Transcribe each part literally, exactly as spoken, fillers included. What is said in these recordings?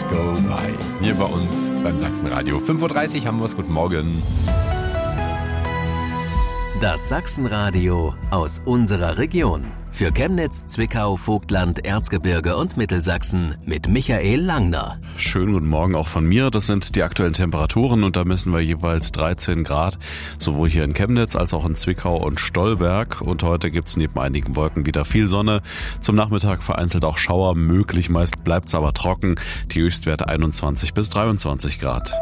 Go By. Hier bei uns beim Sachsenradio. fünf Uhr dreißig haben wir es. Guten Morgen. Das Sachsenradio aus unserer Region. Für Chemnitz, Zwickau, Vogtland, Erzgebirge und Mittelsachsen mit Michael Langner. Schönen guten Morgen auch von mir. Das sind die aktuellen Temperaturen und da messen wir jeweils dreizehn Grad, sowohl hier in Chemnitz als auch in Zwickau und Stolberg. Und heute gibt's neben einigen Wolken wieder viel Sonne. Zum Nachmittag vereinzelt auch Schauer möglich, meist bleibt's aber trocken. Die Höchstwerte einundzwanzig bis dreiundzwanzig Grad.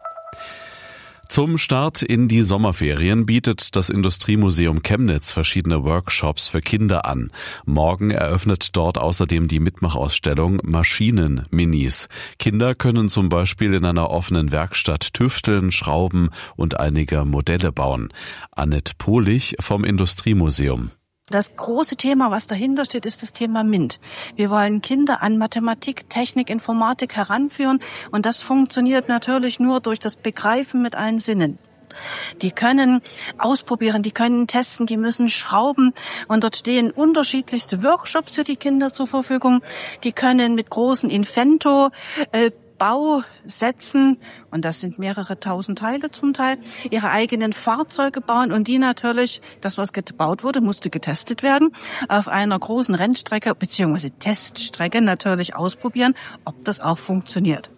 Zum Start in die Sommerferien bietet das Industriemuseum Chemnitz verschiedene Workshops für Kinder an. Morgen eröffnet dort außerdem die Mitmachausstellung Maschinen-Minis. Kinder können zum Beispiel in einer offenen Werkstatt tüfteln, schrauben und einige Modelle bauen. Annette Pohlich vom Industriemuseum. Das große Thema, was dahinter steht, ist das Thema MINT. Wir wollen Kinder an Mathematik, Technik, Informatik heranführen und das funktioniert natürlich nur durch das Begreifen mit allen Sinnen. Die können ausprobieren, die können testen, die müssen schrauben und dort stehen unterschiedlichste Workshops für die Kinder zur Verfügung. Die können mit großen Invento äh, Bausätzen, und das sind mehrere tausend Teile zum Teil, ihre eigenen Fahrzeuge bauen und die natürlich, das was gebaut wurde, musste getestet werden, auf einer großen Rennstrecke bzw. Teststrecke natürlich ausprobieren, ob das auch funktioniert.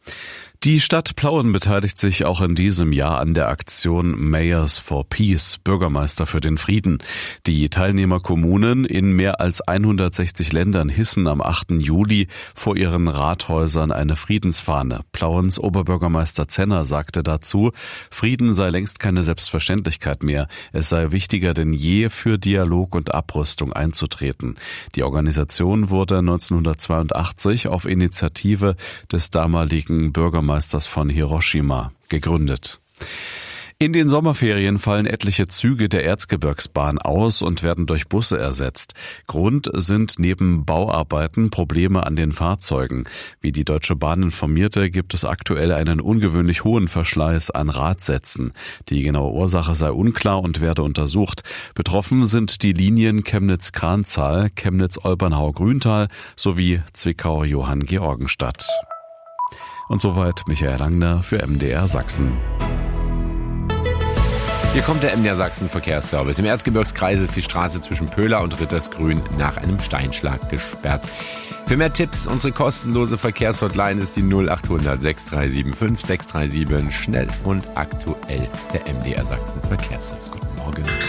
Die Stadt Plauen beteiligt sich auch in diesem Jahr an der Aktion Mayors for Peace, Bürgermeister für den Frieden. Die Teilnehmerkommunen in mehr als hundertsechzig Ländern hissen am achten Juli vor ihren Rathäusern eine Friedensfahne. Plauens Oberbürgermeister Zenner sagte dazu, Frieden sei längst keine Selbstverständlichkeit mehr. Es sei wichtiger denn je, für Dialog und Abrüstung einzutreten. Die Organisation wurde neunzehnhundertzweiundachtzig auf Initiative des damaligen Bürgermeisters von Hiroshima gegründet. In den Sommerferien fallen etliche Züge der Erzgebirgsbahn aus und werden durch Busse ersetzt. Grund sind neben Bauarbeiten Probleme an den Fahrzeugen. Wie die Deutsche Bahn informierte, gibt es aktuell einen ungewöhnlich hohen Verschleiß an Radsätzen. Die genaue Ursache sei unklar und werde untersucht. Betroffen sind die Linien Chemnitz-Kranzahl, Chemnitz-Olbernhau-Grüntal sowie Zwickau-Johanngeorgenstadt. Und soweit Michael Langner für M D R Sachsen. Hier kommt der M D R Sachsen Verkehrsservice. Im Erzgebirgskreis ist die Straße zwischen Pöhler und Rittersgrün nach einem Steinschlag gesperrt. Für mehr Tipps, unsere kostenlose Verkehrshotline ist die null achthundert sechs drei sieben fünf sechs drei sieben. Schnell und aktuell der M D R Sachsen Verkehrsservice. Guten Morgen.